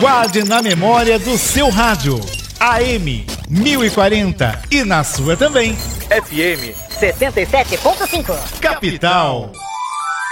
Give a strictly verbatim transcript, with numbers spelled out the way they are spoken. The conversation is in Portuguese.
Guarde na memória do seu rádio. A M mil e quarenta e na sua também. F M setenta e sete ponto cinco. Capital.